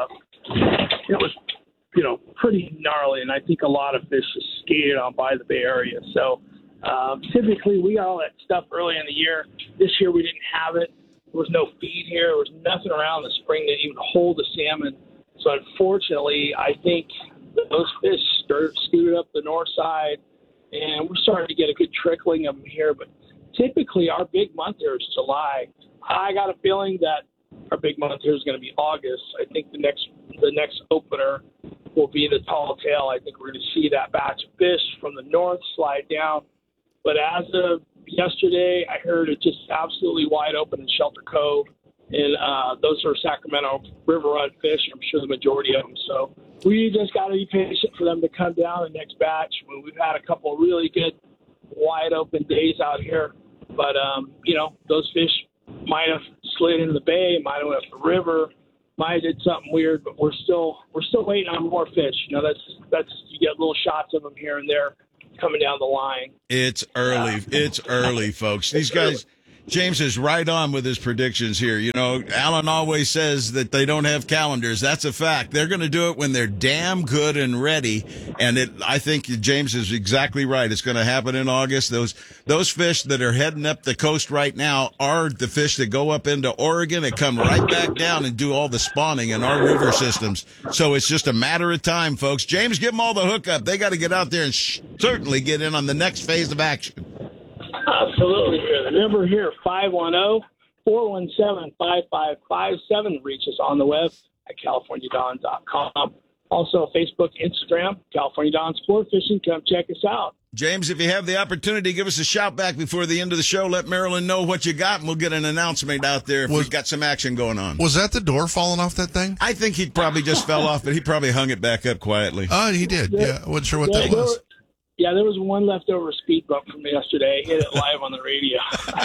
pretty gnarly, and I think a lot of fish just skated on by the Bay Area. So typically we got all that stuff early in the year. This year we didn't have it. There was no feed here. There was nothing around the spring to even hold the salmon. So unfortunately, I think those fish scooted up the north side, and we're starting to get a good trickling of them here. But typically our big month here is July. I got a feeling that our big month here is going to be August. I think the next opener will be the tall tail. I think we're going to see that batch of fish from the north slide down. But as of yesterday, I heard it just absolutely wide open in Shelter Cove. And those are Sacramento River Run fish, I'm sure the majority of them. So we just got to be patient for them to come down the next batch. We've had a couple of really good wide open days out here. But, those fish might have slid into the bay, might have went up the river, might have did something weird, but we're still waiting on more fish. That's you get little shots of them here and there coming down the line. It's early. It's early, folks. These guys, James is right on with his predictions here. Alan always says that they don't have calendars. That's a fact. They're going to do it when they're damn good and ready. And I think James is exactly right. It's going to happen in August. Those fish that are heading up the coast right now are the fish that go up into Oregon and come right back down and do all the spawning in our river systems. So it's just a matter of time, folks. James, give them all the hookup. They got to get out there and certainly get in on the next phase of action. Absolutely. The number here, 510-417-5557. Reach us on the web at CaliforniaDawn.com. Also, Facebook, Instagram, California Dawn Sport Fishing. Come check us out. James, if you have the opportunity, give us a shout back before the end of the show. Let Marilyn know what you got, and we'll get an announcement out there if we've got some action going on. Was that the door falling off that thing? I think he probably just fell off, but he probably hung it back up quietly. Oh, he did. Yeah, I wasn't sure what that was. Yeah, there was one leftover speed bump from yesterday. Hit it live on the radio.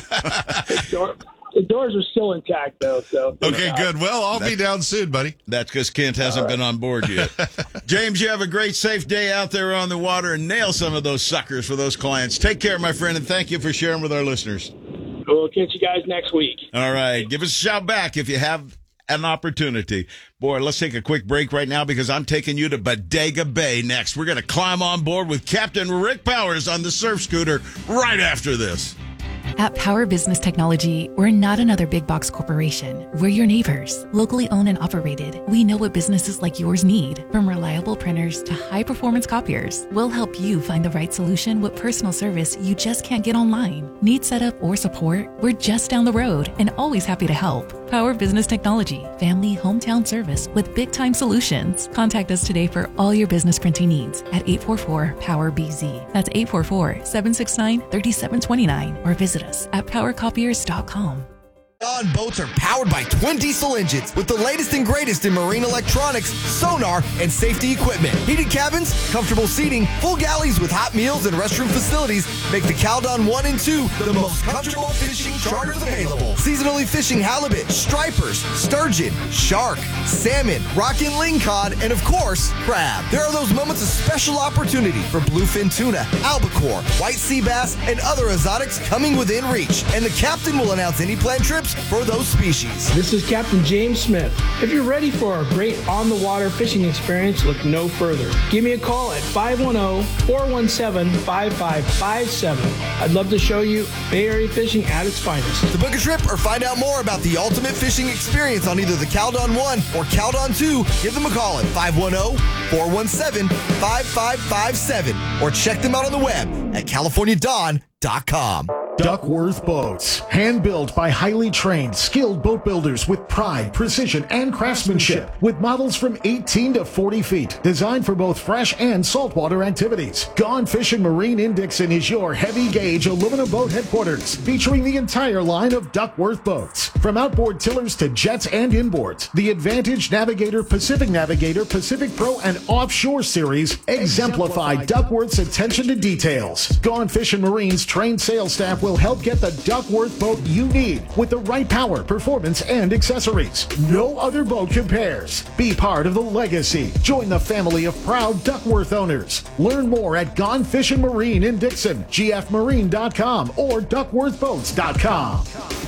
The doors are still intact, though. So okay, good. Well, I'll be down soon, buddy. That's because Kent hasn't been on board yet. James, you have a great, safe day out there on the water and nail some of those suckers for those clients. Take care, my friend, and thank you for sharing with our listeners. We'll catch you guys next week. All right. Give us a shout back if you have an opportunity. Boy, let's take a quick break right now because I'm taking you to Bodega Bay next. We're going to climb on board with Captain Rick Powers on the surf scooter right after this. At Power Business Technology, we're not another big box corporation. We're your neighbors, locally owned and operated. We know what businesses like yours need, from reliable printers to high-performance copiers. We'll help you find the right solution with personal service you just can't get online. Need setup or support? We're just down the road and always happy to help. Power Business Technology, family hometown service with big-time solutions. Contact us today for all your business printing needs at 844-POWER-BZ. That's 844-769-3729 or visit us at powercopiers.com. Dawn boats are powered by twin diesel engines with the latest and greatest in marine electronics, sonar, and safety equipment. Heated cabins, comfortable seating, full galleys with hot meals and restroom facilities make the Caldon 1 and 2 the most comfortable fishing charters available. Seasonally fishing halibut, stripers, sturgeon, shark, salmon, rock and lingcod, and of course, crab. There are those moments of special opportunity for bluefin tuna, albacore, white sea bass, and other exotics coming within reach. And the captain will announce any planned trips for those species. This is Captain James Smith. If you're ready for a great on-the-water fishing experience, look no further. Give me a call at 510-417-5557. I'd love to show you Bay Area fishing at its finest. To book a trip or find out more about the ultimate fishing experience on either the Caldon 1 or Caldon 2, give them a call at 510-417-5557 or check them out on the web at CaliforniaDawn.com. Duckworth Boats. Hand-built by highly trained, skilled boat builders with pride, precision, and craftsmanship. With models from 18 to 40 feet. Designed for both fresh and saltwater activities. Gone Fishing Marine in Dixon is your heavy-gauge aluminum boat headquarters. Featuring the entire line of Duckworth boats. From outboard tillers to jets and inboards. The Advantage Navigator, Pacific Navigator, Pacific Pro, and Offshore series exemplify Duckworth's attention to details. Gone Fishing Marine's trained sales staff will help get the Duckworth boat you need with the right power, performance, and accessories. No other boat compares. Be part of the legacy. Join the family of proud Duckworth owners. Learn more at Gone Fishing Marine in Dixon, gfmarine.com or duckworthboats.com.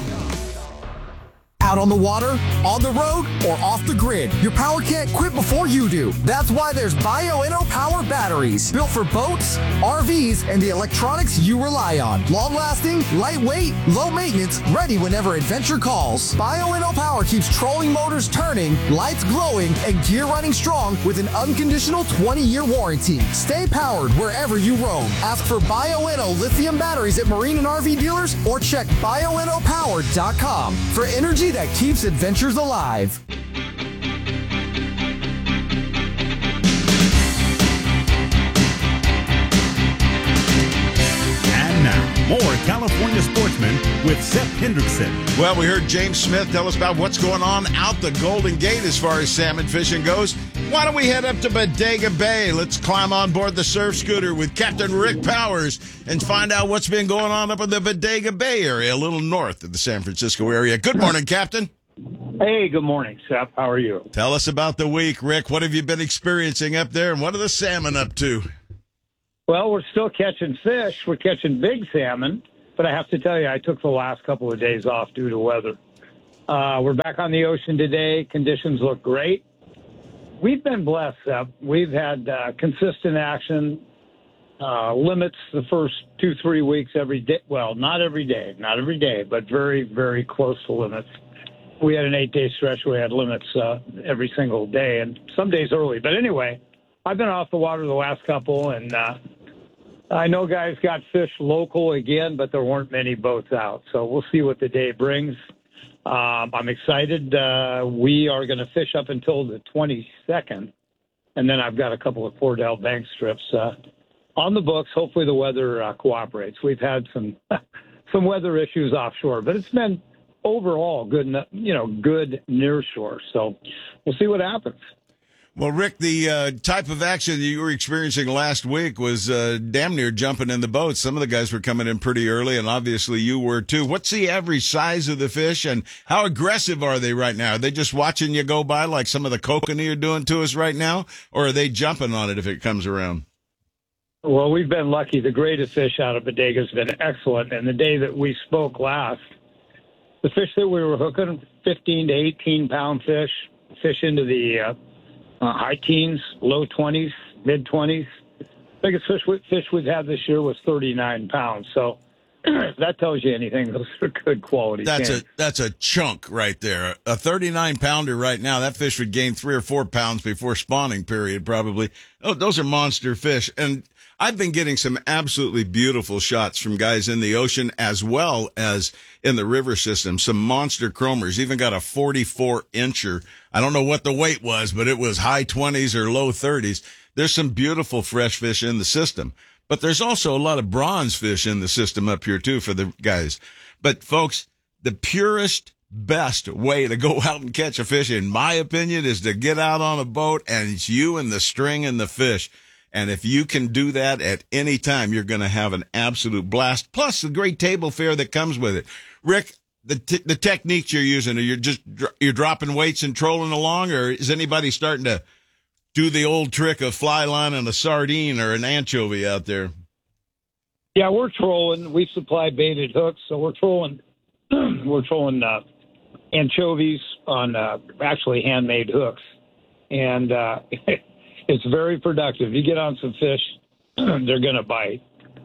Out on the water, on the road, or off the grid, your power can't quit before you do. That's why there's Bioenno Power Batteries. Built for boats, RVs, and the electronics you rely on. Long-lasting, lightweight, low maintenance, ready whenever adventure calls. Bioenno Power keeps trolling motors turning, lights glowing, and gear running strong with an unconditional 20-year warranty. Stay powered wherever you roam. Ask for Bioenno lithium batteries at marine and RV dealers or check bioennopower.com for energy that keeps adventures alive. More California Sportsman with Seth Hendrickson. Well, we heard James Smith tell us about what's going on out the Golden Gate as far as salmon fishing goes. Why don't we head up to Bodega Bay? Let's climb on board the surf scooter with Captain Rick Powers and find out what's been going on up in the Bodega Bay area, a little north of the San Francisco area. Good morning, Captain. Hey, good morning, Seth. How are you? Tell us about the week, Rick. What have you been experiencing up there, and what are the salmon up to? Well, we're still catching fish. We're catching big salmon, but I have to tell you, I took the last couple of days off due to weather. We're back on the ocean today. Conditions look great. We've been blessed, Seth. We've had consistent action, limits the first 2-3 weeks every day. Well, not every day, but very, very close to limits. We had an 8-day stretch where we had limits every single day, and some days early. But anyway, I've been off the water the last couple, and I know guys got fish local again, but there weren't many boats out. So we'll see what the day brings. I'm excited. We are going to fish up until the 22nd, and then I've got a couple of Cordell Bank strips on the books. Hopefully the weather cooperates. We've had some weather issues offshore, but it's been overall good near shore. So we'll see what happens. Well, Rick, the type of action that you were experiencing last week was damn near jumping in the boat. Some of the guys were coming in pretty early, and obviously you were too. What's the average size of the fish, and how aggressive are they right now? Are they just watching you go by like some of the kokanee are doing to us right now, or are they jumping on it if it comes around? Well, we've been lucky. The greatest fish out of Bodega has been excellent, and the day that we spoke last, the fish that we were hooking, 15 to 18-pound fish into the high teens, low 20s, mid 20s. Biggest fish we've had this year was 39 pounds. So if that tells you anything, those are good quality. That's a chunk right there. A 39-pounder right now, that fish would gain 3 or 4 pounds before spawning period, probably. Oh, those are monster fish. And I've been getting some absolutely beautiful shots from guys in the ocean as well as in the river system. Some monster chromers, even got a 44-incher. I don't know what the weight was, but it was high 20s or low 30s. There's some beautiful fresh fish in the system. But there's also a lot of bronze fish in the system up here, too, for the guys. But, folks, the purest, best way to go out and catch a fish, in my opinion, is to get out on a boat, and it's you and the string and the fish. And if you can do that at any time, you're going to have an absolute blast. Plus the great table fare that comes with it. Rick, the techniques you're using, you're dropping weights and trolling along, or is anybody starting to do the old trick of fly line on a sardine or an anchovy out there? Yeah, we're trolling. We supply baited hooks, so we're trolling. We're trolling anchovies on actually handmade hooks, and it's very productive. You get on some fish, they're going to bite.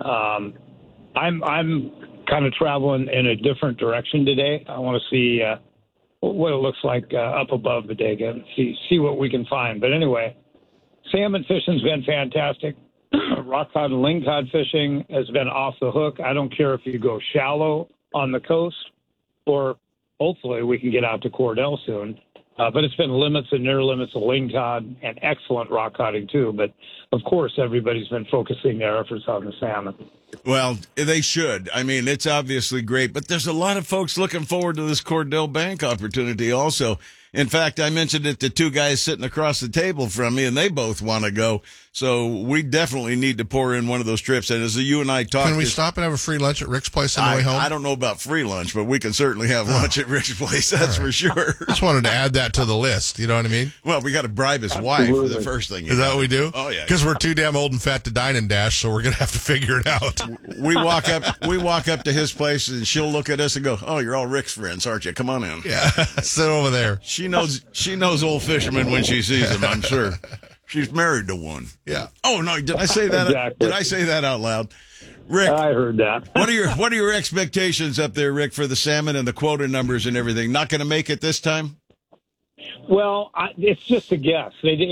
I'm kind of traveling in a different direction today. I want to see what it looks like up above Bodega and see what we can find. But anyway, salmon fishing's been fantastic. Rock cod and lingcod fishing has been off the hook. I don't care if you go shallow on the coast, or hopefully we can get out to Cordell soon. But it's been limits and near limits of lingcod and excellent rock coding too. But of course, everybody's been focusing their efforts on the salmon. Well, they should. I mean, it's obviously great, but there's a lot of folks looking forward to this Cordell Bank opportunity also. In fact, I mentioned it to two guys sitting across the table from me, and they both want to go. So we definitely need to pour in one of those trips. And as you and I talk, can we stop and have a free lunch at Rick's place on the way home? I don't know about free lunch, but we can certainly have lunch at Rick's place. That's for sure. Just wanted to add that to the list. You know what I mean? Well, we got to bribe his wife for the first thing. Is that what we do? Oh yeah, because we're too damn old and fat to dine and dash, so we're gonna have to figure it out. We walk up to his place, and she'll look at us and go, "Oh, you're all Rick's friends, aren't you? Come on in." Yeah, sit over there. She knows old fishermen when she sees them, I'm sure. She's married to one. Yeah. Oh no, did I say that? Exactly. Did I say that out loud? Rick, I heard that. What are your expectations up there, Rick, for the salmon and the quota numbers and everything? Not going to make it this time? Well, it's just a guess.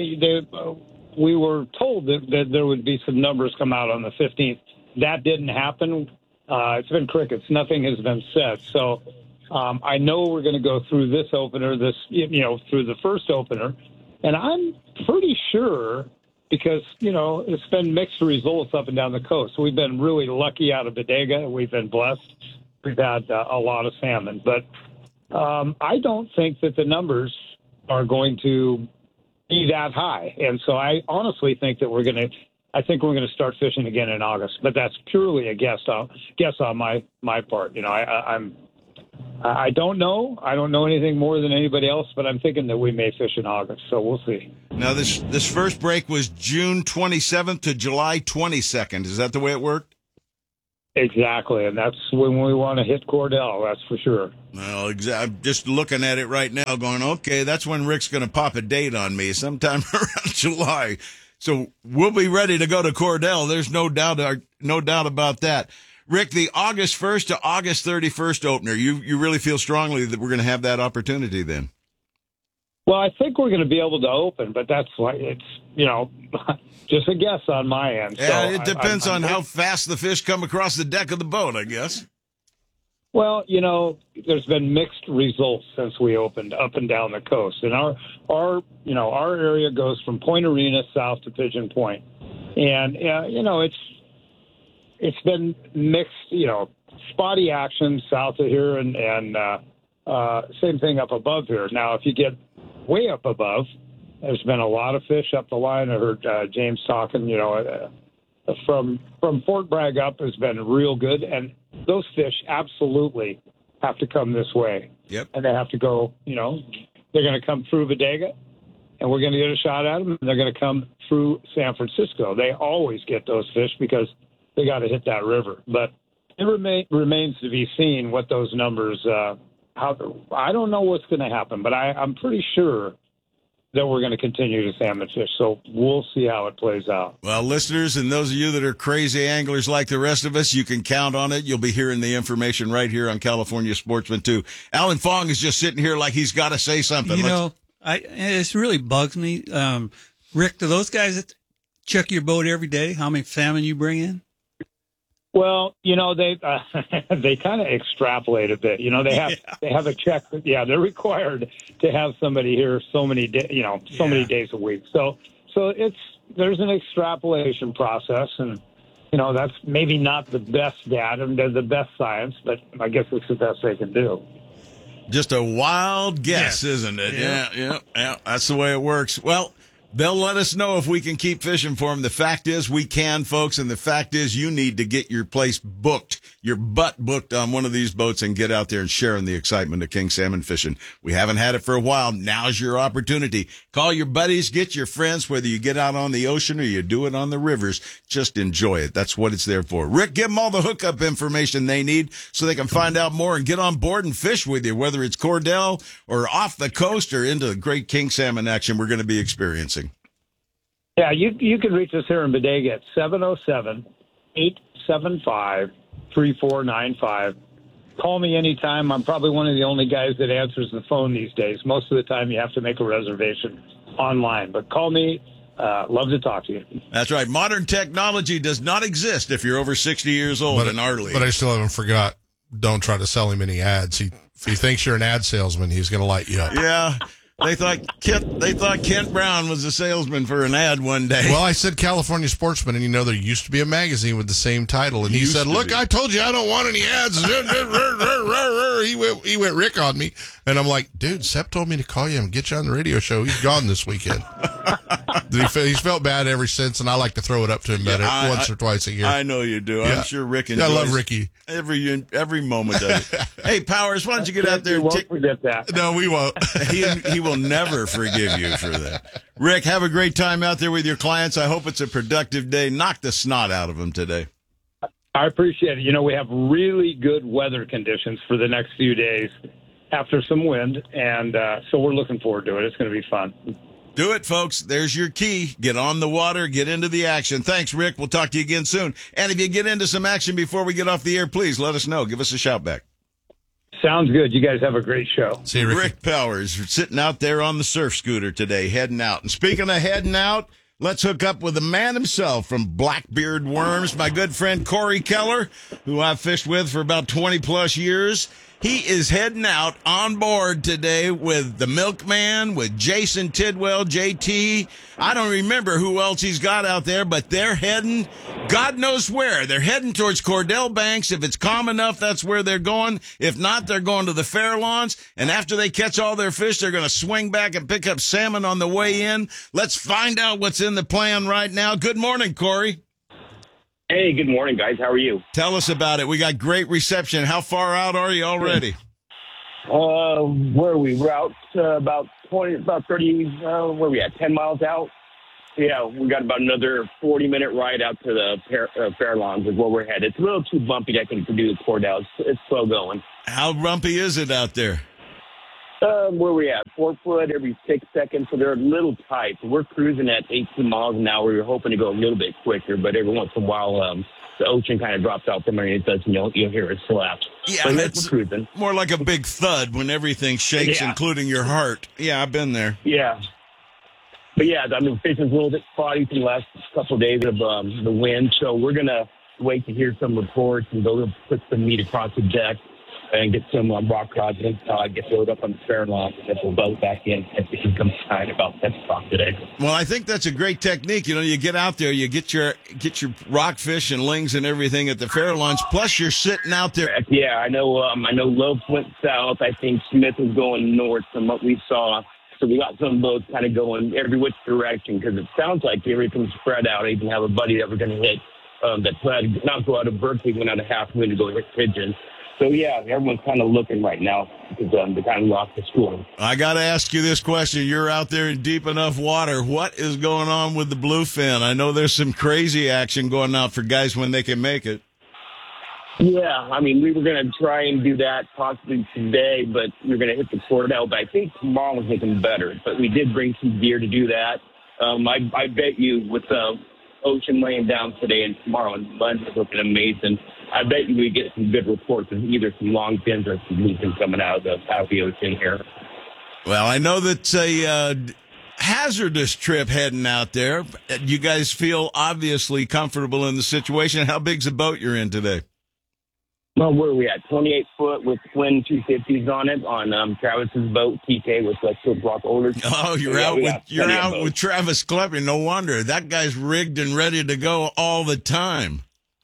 We were told that there would be some numbers come out on the 15th. That didn't happen. It's been crickets. Nothing has been said. So I know we're going to go through this opener, through the first opener, and I'm pretty sure because, it's been mixed results up and down the coast. We've been really lucky out of Bodega. We've been blessed. We've had a lot of salmon. But I don't think that the numbers are going to be that high. And so I honestly think that we're going to start fishing again in August. But that's purely a guess on my part. I don't know. I don't know anything more than anybody else, but I'm thinking that we may fish in August. So we'll see. Now, this first break was June 27th to July 22nd. Is that the way it worked? Exactly, and that's when we want to hit Cordell, that's for sure. Well, I'm just looking at it right now going, okay, that's when Rick's going to pop a date on me sometime around July. So we'll be ready to go to Cordell. There's no doubt about that. Rick, the August 1st to August 31st opener, you really feel strongly that we're going to have that opportunity then? Well, I think we're going to be able to open, but that's like it's just a guess on my end. Yeah, so it depends on how fast the fish come across the deck of the boat, I guess. Well, there's been mixed results since we opened up and down the coast, and our area goes from Point Arena south to Pigeon Point, and it's been mixed, spotty action south of here, and same thing up above here. Now, if you get way up above, there's been a lot of fish up the line. I heard James talking, from Fort Bragg up has been real good, and those fish absolutely have to come this way. Yep. And they have to go, they're going to come through Bodega, and we're going to get a shot at them, and they're going to come through San Francisco. They always get those fish because they got to hit that river. But it remains to be seen what those numbers I don't know what's going to happen, but I'm pretty sure that we're going to continue to salmon fish. So we'll see how it plays out. Well, listeners, and those of you that are crazy anglers like the rest of us, you can count on it. You'll be hearing the information right here on California Sportsman 2. Alan Fong is just sitting here like he's got to say something. It really bugs me. Rick, do those guys that check your boat every day, how many salmon you bring in? Well, they kind of extrapolate a bit. They have a check. Yeah, they're required to have somebody here so many many days a week. So there's an extrapolation process, and that's maybe not the best data, the best science, but I guess it's the best they can do. Just a wild guess, isn't it? Yeah. That's the way it works. Well, they'll let us know if we can keep fishing for them. The fact is we can, folks, and the fact is you need to get your place booked, your butt booked on one of these boats and get out there and share in the excitement of king salmon fishing. We haven't had it for a while. Now's your opportunity. Call your buddies, get your friends, whether you get out on the ocean or you do it on the rivers. Just enjoy it. That's what it's there for. Rick, give them all the hookup information they need so they can find out more and get on board and fish with you, whether it's Cordell or off the coast or into the great king salmon action we're going to be experiencing. Yeah, you can reach us here in Bodega at 707-875-3495. Call me anytime. I'm probably one of the only guys that answers the phone these days. Most of the time you have to make a reservation online. But call me. Love to talk to you. That's right. Modern technology does not exist if you're over 60 years old in our league. But I still haven't forgot, don't try to sell him any ads. If he thinks you're an ad salesman, he's going to light you up. Yeah. They thought Kent Brown was a salesman for an ad one day. Well, I said California Sportsman, and there used to be a magazine with the same title, and he said, "Look, I told you I don't want any ads." He went Rick on me, and I'm like, "Dude, Sepp told me to call you and get you on the radio show. He's gone this weekend." He's felt bad ever since, and I like to throw it up to him once or twice a year. I know you do. Yeah. I'm sure Rick enjoys I love Ricky. Every moment of it. Hey, Powers, why don't you get out there? We won't forget that. No, we won't. He will never forgive you for that. Rick, have a great time out there with your clients. I hope it's a productive day. Knock the snot out of them today. I appreciate it. We have really good weather conditions for the next few days after some wind, and so we're looking forward to it. It's going to be fun. Do it, folks. There's your key. Get on the water. Get into the action. Thanks, Rick. We'll talk to you again soon. And if you get into some action before we get off the air, please let us know. Give us a shout back. Sounds good. You guys have a great show. See you, Rick Powers sitting out there on the surf scooter today, heading out. And speaking of heading out, let's hook up with the man himself from Blackbeard Worms, my good friend Corey Keller, who I've fished with for about 20-plus years. He is heading out on board today with the Milkman, with Jason Tidwell, JT. I don't remember who else he's got out there, but they're heading God knows where. They're heading towards Cordell Banks. If it's calm enough, that's where they're going. If not, they're going to the Fair Lawns. And after they catch all their fish, they're going to swing back and pick up salmon on the way in. Let's find out what's in the plan right now. Good morning, Corey. Hey, good morning, guys. How are you? Tell us about it. We got great reception. How far out are you already? Where are we? We're out about 30, where are we at, 10 miles out? Yeah, we got about another 40-minute ride out to the Fair Lawns is where we're headed. It's a little too bumpy, I think, to do the Cordell. It's slow going. How bumpy is it out there? Where we at? 4 foot every 6 seconds, so they're a little tight. We're cruising at 18 miles an hour. We were hoping to go a little bit quicker, but every once in a while, the ocean kind of drops out from underneath us, and you'll hear it slap. Yeah, but it's we're cruising. More like a big thud when everything shakes, including your heart. Yeah, I've been there. Yeah. But yeah, I mean, fishing's a little bit spotty from the last couple of days of the wind, so we're going to wait to hear some reports and go put some meat across the deck and get some rock rods inside, get loaded up on the Fair Lawn, and then we'll boat back in and fishing comes time about 10 o'clock today. Well, I think that's a great technique. You know, you get out there, you get your rockfish and lings and everything at the Fair Lawns, plus you're sitting out there. Yeah, I know Loaf went south. I think Smith is going north from what we saw. So we got some boats kind of going every which direction because it sounds like everything's spread out. I even have a buddy that we're going to hit that tried not go out of Berkeley, went out of halfway to go hit Pigeon. So, yeah, everyone's kind of looking right now because they kind of lost the school. I got to ask you this question. You're out there in deep enough water. What is going on with the bluefin? I know there's some crazy action going out for guys when they can make it. Yeah, I mean, we were going to try and do that possibly today, but we were going to hit the Cordell. But I think tomorrow was looking better. But we did bring some gear to do that. I bet you with the ocean laying down today and tomorrow, and the sun is looking amazing, I bet you we get some good reports of either some long fins or some bluefin coming out of the ocean here. Well, I know that's a hazardous trip heading out there. You guys feel obviously comfortable in the situation. How big's the boat you're in today? Well, where are we at? 28 foot with twin 250s on it on Travis's boat, TK with Silk Rock Olders. Oh, you're out with Travis Klepper. No wonder. That guy's rigged and ready to go all the time.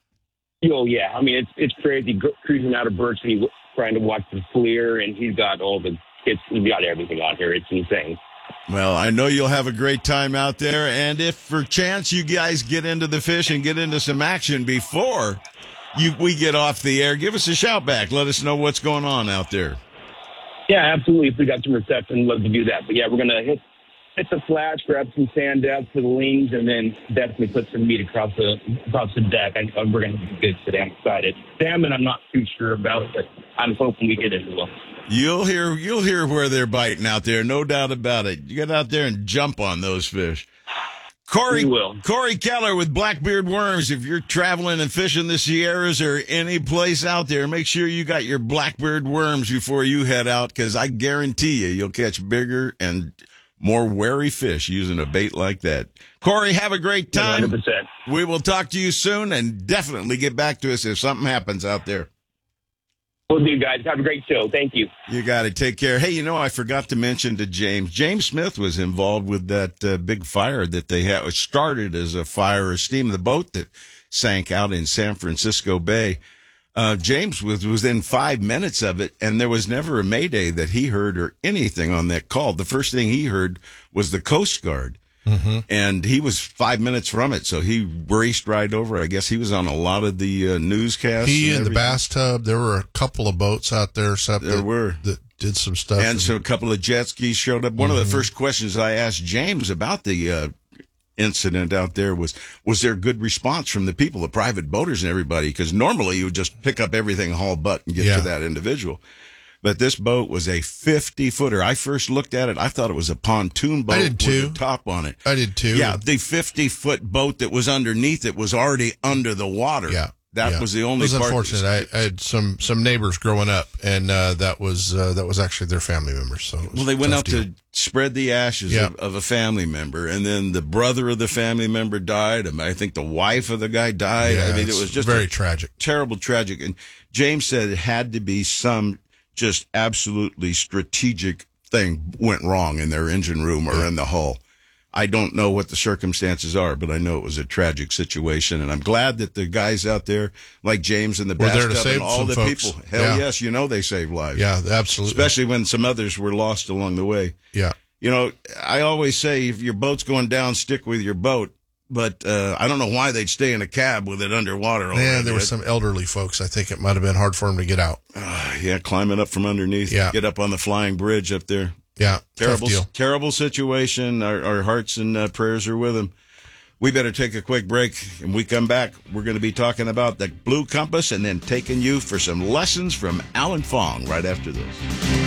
Oh, yeah. I mean, it's crazy cruising out of Berkeley trying to watch the FLIR, and he's got he's got everything on here. It's insane. Well, I know you'll have a great time out there, and if for chance you guys get into the fish and get into some action before we get off the air, give us a shout back. Let us know what's going on out there. Yeah, absolutely. If we got some reception, we'd love to do that. But, yeah, we're going to hit the flash, grab some sand out for the lings, and then definitely put some meat across the deck. We're going to do good today. I'm excited. Salmon, I'm not too sure about, but I'm hoping we get into them. You'll hear where they're biting out there, no doubt about it. You get out there and jump on those fish. Corey Keller with Blackbeard Worms. If you're traveling and fishing the Sierras or any place out there, make sure you got your Blackbeard Worms before you head out, because I guarantee you'll catch bigger and more wary fish using a bait like that. Corey, have a great time. 100%. We will talk to you soon, and definitely get back to us if something happens out there. We'll do, guys. Have a great show. Thank you. You got to take care. Hey, I forgot to mention to James. James Smith was involved with that big fire that they had. It started as a fire of steam, the boat that sank out in San Francisco Bay. James was within 5 minutes of it, and there was never a mayday that he heard or anything on that call. The first thing he heard was the Coast Guard. Mm-hmm. And he was 5 minutes from it, so he raced right over. I guess he was on a lot of the newscasts. He in the bathtub. There were a couple of boats out there. That did some stuff. And so a couple of jet skis showed up. One of the first questions I asked James about the incident out there was there good response from the people, the private boaters and everybody? Because normally you would just pick up everything, haul butt, and get to that individual. But this boat was a 50-footer. I first looked at it, I thought it was a pontoon boat with a top on it. I did too. Yeah, the 50-foot boat that was underneath it was already under the water. Yeah. That was the only part. It was unfortunate. I had some neighbors growing up, and that was actually their family members. So they went out to spread the ashes of a family member, and then the brother of the family member died. And I think the wife of the guy died. Yeah, I mean, it was just very tragic, terrible, tragic. And James said it had to be some just absolutely strategic thing went wrong in their engine room or in the hull. I don't know what the circumstances are, but I know it was a tragic situation, and I'm glad that the guys out there, like James and the We're there to bathtub save and all some the folks. people, hell yes, you know they saved lives. Yeah, absolutely. Especially when some others were lost along the way. Yeah. You know, I always say if your boat's going down, stick with your boat. But I don't know why they'd stay in a cab with it underwater. Yeah, there were some elderly folks. I think it might have been hard for them to get out. Yeah, climbing up from underneath. Yeah. Get up on the flying bridge up there. Yeah, Terrible, tough deal. terrible situation. Our hearts and prayers are with them. We better take a quick break. And we come back, we're going to be talking about the Blue Compass and then taking you for some lessons from Alan Fong right after this.